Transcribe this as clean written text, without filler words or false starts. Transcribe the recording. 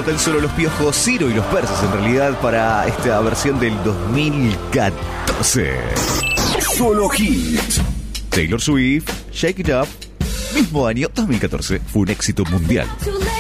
bueno, tan solo los Piojos, Ciro y los Persas en realidad para esta versión del 2014. Solo hits. Taylor Swift, Shake It Up, mismo año 2014, fue un éxito mundial.